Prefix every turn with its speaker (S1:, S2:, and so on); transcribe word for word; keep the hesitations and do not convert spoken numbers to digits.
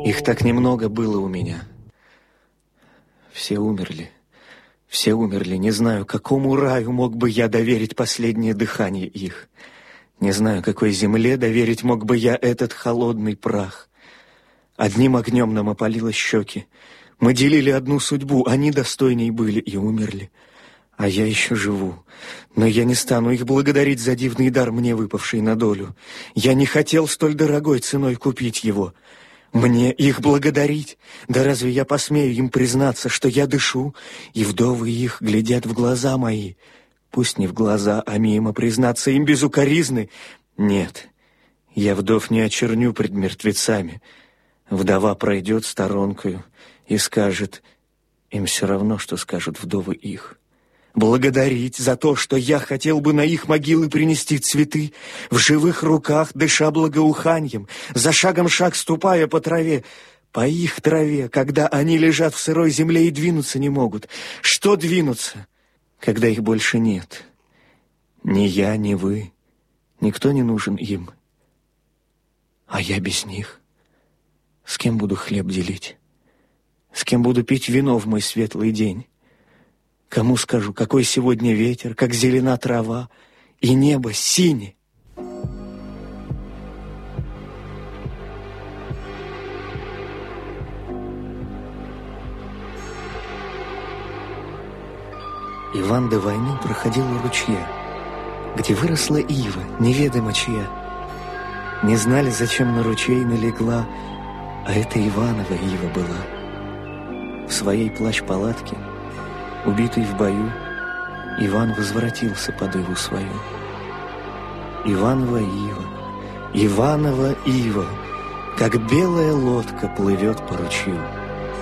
S1: Их так немного было у меня. Все умерли. Все умерли. Не знаю, какому раю мог бы я доверить последнее дыхание их. Не знаю, какой земле доверить мог бы я этот холодный прах. Одним огнем нам опалило щеки. Мы делили одну судьбу, они достойней были и умерли. А я еще живу. Но я не стану их благодарить за дивный дар, мне выпавший на долю. Я не хотел столь дорогой ценой купить его. Мне их благодарить? Да разве я посмею им признаться, что я дышу, и вдовы их глядят в глаза мои? Пусть не в глаза, а мимо признаться им без укоризны. Нет, я вдов не очерню пред мертвецами. Вдова пройдет сторонкою и скажет, им все равно, что скажут вдовы их. Благодарить за то, что я хотел бы на их могилы принести цветы, в живых руках дыша благоуханьем, за шагом шаг ступая по траве, по их траве, когда они лежат в сырой земле и двинуться не могут. Что двинуться, когда их больше нет? Ни я, ни вы, никто не нужен им. А я без них. С кем буду хлеб делить? С кем буду пить вино в мой светлый день? Кому скажу, какой сегодня ветер, как зелена трава, и небо синее? Иван до войны проходил у ручья, где выросла ива, неведомо чья. Не знали, зачем на ручей налегла, а это Иванова ива была. В своей плащ-палатке, убитый в бою, Иван возвратился под иву свою. Иванова ива, Иванова ива, как белая лодка плывет по ручью.